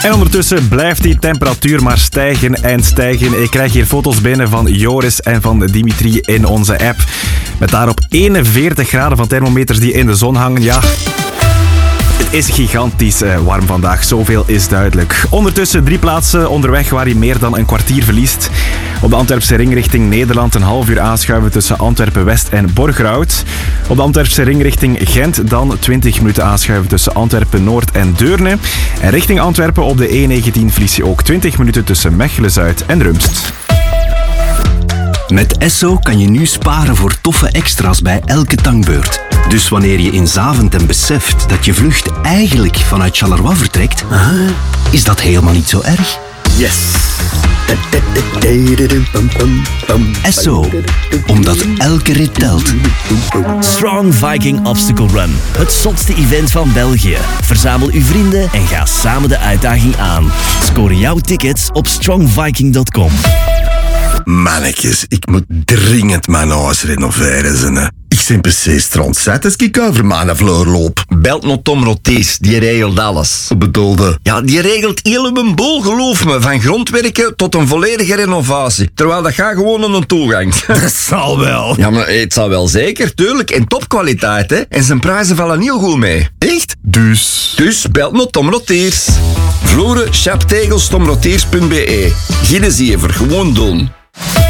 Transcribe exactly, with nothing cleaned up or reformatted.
En ondertussen blijft die temperatuur maar stijgen en stijgen. Ik krijg hier foto's binnen van Joris en van Dimitri in onze app. Met daarop eenenveertig graden van thermometers die in de zon hangen. Ja, het is gigantisch uh, warm vandaag, zoveel is duidelijk. Ondertussen drie plaatsen onderweg waar je meer dan een kwartier verliest. Op de Antwerpse ring richting Nederland een half uur aanschuiven tussen Antwerpen-West en Borgerhout. Op de Antwerpse ring richting Gent dan twintig minuten aanschuiven tussen Antwerpen-Noord en Deurne. En richting Antwerpen op de E negentien verlies je ook twintig minuten tussen Mechelen-Zuid en Rumst. Met Esso kan je nu sparen voor toffe extra's bij elke tankbeurt. Dus wanneer je in Zaventem beseft dat je vlucht eigenlijk vanuit Charleroi vertrekt, is dat helemaal niet zo erg. Yes! Esso, omdat elke rit telt. Strong Viking Obstacle Run. Het zotste event van België. Verzamel uw vrienden en ga samen de uitdaging aan. Score jouw tickets op strong viking dot com. Mannetjes, ik moet dringend mijn huis renoveren. Zin, ik ben precies strontzet als ik over mijn vloer loop. Belt nog Tom Rotees, die regelt alles. Wat bedoelde? Ja, die regelt heel mijn boel, geloof me. Van grondwerken tot een volledige renovatie. Terwijl dat gaat gewoon aan een toegang. Dat zal wel. Ja, maar het zal wel zeker, tuurlijk. En topkwaliteit, hè. En zijn prijzen vallen heel goed mee. Echt? Dus? Dus belt nog Tom Rotees. Vloeren, chaptegels, tomroteers punt be. Geen zever, gewoon doen.